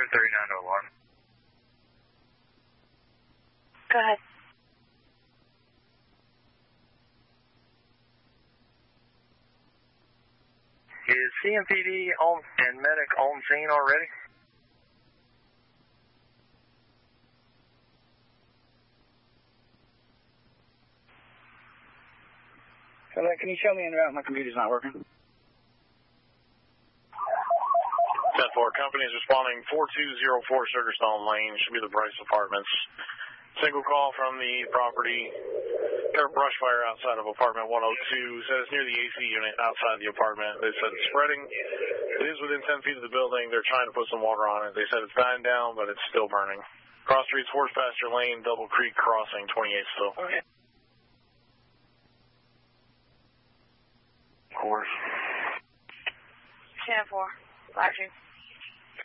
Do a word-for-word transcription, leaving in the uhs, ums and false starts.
Ladder thirty-nine to alarm. Go ahead. Is C M P D on and medic on scene already? Hello, can you show me in route? My computer's not working. ten four, company is responding four two zero four Sugarstone Lane, should be the Bryce Apartments. Single call from the property. Got a brush fire outside of apartment one oh two. Said it's near the A C unit outside the apartment. They said it's spreading. It is within ten feet of the building. They're trying to put some water on it. They said it's dying down, but it's still burning. Cross streets, Horse Pasture Lane, Double Creek Crossing, twenty-eight still. Okay. Of course. ten four. Roger.